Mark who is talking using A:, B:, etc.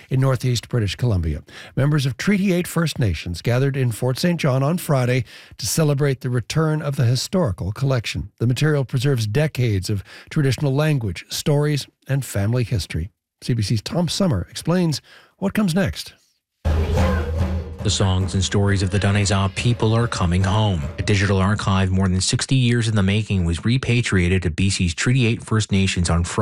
A: in northeast British Columbia. Members of Treaty 8 First Nations gathered in Fort St. John on Friday to celebrate the return of the historical collection. The material preserves decades of traditional language, stories, and family history. CBC's Tom Summer explains what comes next.
B: The songs and stories of the Danezaa people are coming home. A digital archive more than 60 years in the making was repatriated to BC's Treaty 8 First Nations on Friday.